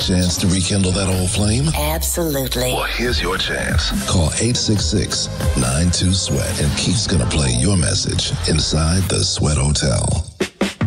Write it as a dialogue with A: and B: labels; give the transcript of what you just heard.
A: chance to rekindle that old flame?
B: Absolutely.
A: Well, here's your chance. Call 866-92-SWEAT and Keith's going to play your message inside the Sweat Hotel.